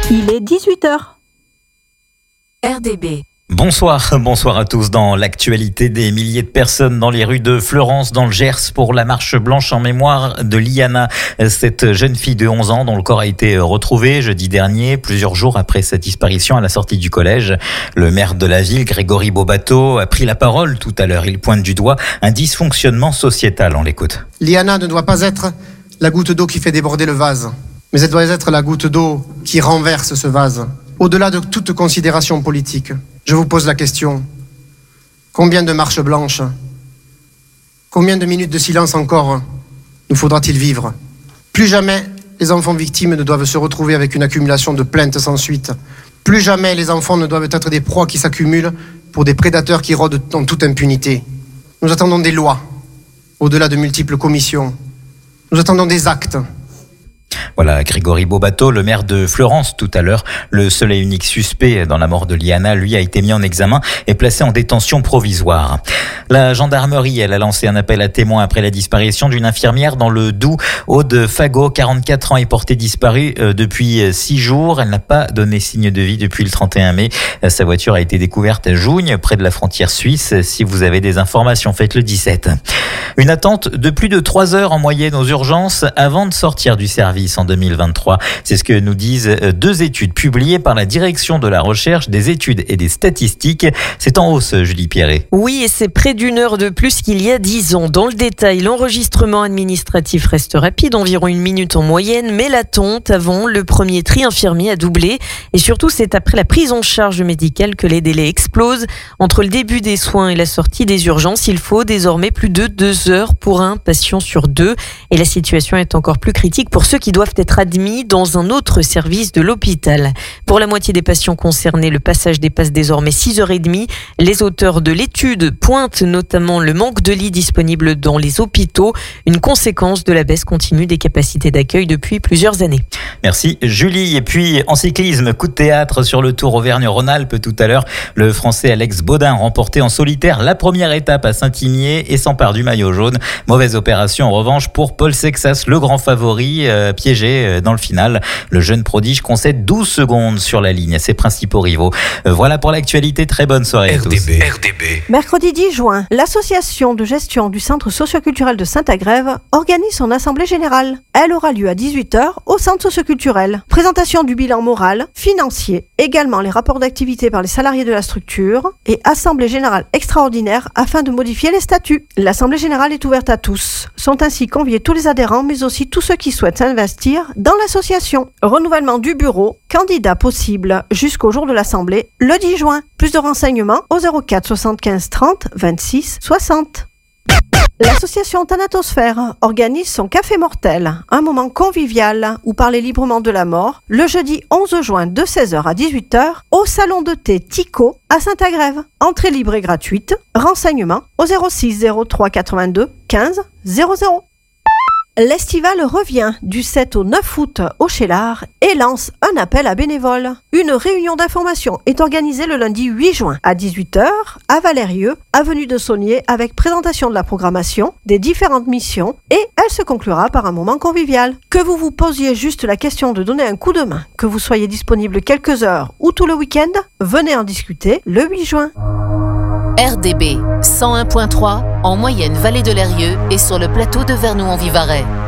Il est 18h. RDB. Bonsoir à tous. Dans l'actualité, des milliers de personnes dans les rues de Fleurance, dans le Gers, pour la marche blanche en mémoire de Liana, cette jeune fille de 11 ans dont le corps a été retrouvé jeudi dernier, plusieurs jours après sa disparition à la sortie du collège. Le maire de la ville, Grégory Bobato, a pris la parole tout à l'heure. Il pointe du doigt un dysfonctionnement sociétal. On l'écoute. Liana ne doit pas être la goutte d'eau qui fait déborder le vase, mais elle doit être la goutte d'eau qui renverse ce vase. Au-delà de toute considération politique, je vous pose la question. Combien de marches blanches, combien de minutes de silence encore nous faudra-t-il vivre ? Plus jamais les enfants victimes ne doivent se retrouver avec une accumulation de plaintes sans suite. Plus jamais les enfants ne doivent être des proies qui s'accumulent pour des prédateurs qui rôdent en toute impunité. Nous attendons des lois, au-delà de multiples commissions. Nous attendons des actes. Voilà, Grégory Bobato, le maire de Fleurance tout à l'heure. Le seul et unique suspect dans la mort de Liana, lui, a été mis en examen et placé en détention provisoire. La gendarmerie, elle a lancé un appel à témoins après la disparition d'une infirmière dans le Doubs. Aude Fagot, 44 ans, est portée disparue depuis 6 jours. Elle n'a pas donné signe de vie depuis le 31 mai. Sa voiture a été découverte à Jougne, près de la frontière suisse. Si vous avez des informations, faites le 17. Une attente de plus de 3 heures en moyenne aux urgences avant de sortir du service en 2023. C'est ce que nous disent 2 études publiées par la Direction de la Recherche, des Études et des Statistiques. C'est en hausse, Julie Pierret. Oui, et c'est près d'1 heure de plus qu'il y a 10 ans. Dans le détail, l'enregistrement administratif reste rapide, environ 1 minute en moyenne, mais l'attente avant le premier tri infirmier a doublé. Et surtout, c'est après la prise en charge médicale que les délais explosent. Entre le début des soins et la sortie des urgences, il faut désormais plus de 2 heures pour un patient sur 2. Et la situation est encore plus critique pour ceux qui doivent être admis dans un autre service de l'hôpital. Pour la moitié des patients concernés, le passage dépasse désormais 6h30. Les auteurs de l'étude pointent notamment le manque de lits disponibles dans les hôpitaux, une conséquence de la baisse continue des capacités d'accueil depuis plusieurs années. Merci Julie. Et puis en cyclisme, coup de théâtre sur le Tour Auvergne-Rhône-Alpes tout à l'heure. Le Français Alex Baudin remportait en solitaire la première étape à Saint-Imier et s'empare du maillot jaune. Mauvaise opération en revanche pour Paul Sexas, le grand favori, piégé dans le final. Le jeune prodige concède 12 secondes sur la ligne à ses principaux rivaux. Voilà pour l'actualité. Très bonne soirée à tous. RDB. Mercredi 10 juin, l'association de gestion du centre socioculturel de Saint-Agrève organise son assemblée générale. Elle aura lieu à 18h au centre socioculturel. Présentation du bilan moral, financier, également les rapports d'activité par les salariés de la structure et assemblée générale extraordinaire afin de modifier les statuts. L'assemblée générale est ouverte à tous. Sont ainsi conviés tous les adhérents mais aussi tous ceux qui souhaitent s'investir dans l'association. Renouvellement du bureau, candidat possible jusqu'au jour de l'assemblée, le 10 juin. Plus de renseignements au 04 75 30 26 60. L'association Thanatosphère organise son Café Mortel, un moment convivial où parler librement de la mort, le jeudi 11 juin de 16h à 18h au salon de thé Tico à Saint-Agrève. Entrée libre et gratuite. Renseignements au 06 03 82 15 00. L'Estival revient du 7 au 9 août au Chélard et lance un appel à bénévoles. Une réunion d'information est organisée le lundi 8 juin à 18h à Valérieux, avenue de Saunier, avec présentation de la programmation, des différentes missions et elle se conclura par un moment convivial. Que vous vous posiez juste la question de donner un coup de main, que vous soyez disponible quelques heures ou tout le week-end, venez en discuter le 8 juin. RDB 101.3 en moyenne vallée de l'Eyrieux et sur le plateau de Vernou-en-Vivarais.